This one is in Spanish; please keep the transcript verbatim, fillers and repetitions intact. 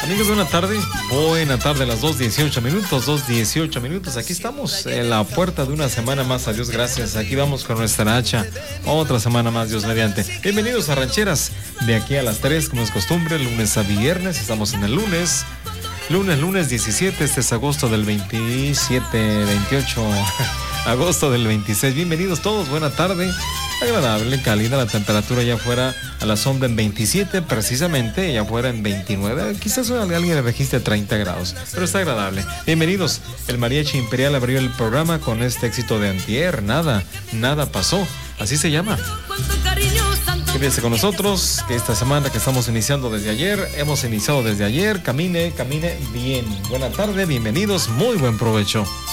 Amigos, buena tarde. Buena tarde, a las dos dieciocho minutos, dos dieciocho minutos. Aquí estamos en la puerta de una semana más. A Dios gracias. Aquí vamos con nuestra hacha. Otra semana más, Dios mediante. Bienvenidos a Rancheras. De aquí a las tres, como es costumbre, lunes a viernes. Estamos en el lunes. Lunes, lunes diecisiete. Este es agosto del veintisiete, veintiocho. Agosto del veintiséis. Bienvenidos todos. Buena tarde. Agradable, cálida, la temperatura allá afuera a la sombra en veintisiete, precisamente, allá afuera en veintinueve, quizás alguien le registre treinta grados, pero está agradable. Bienvenidos, el Mariachi Imperial abrió el programa con este éxito de antier, nada, nada pasó, así se llama. Quédese con nosotros, que esta semana que estamos iniciando desde ayer, hemos iniciado desde ayer, camine, camine bien. Buena tarde, bienvenidos, muy buen provecho.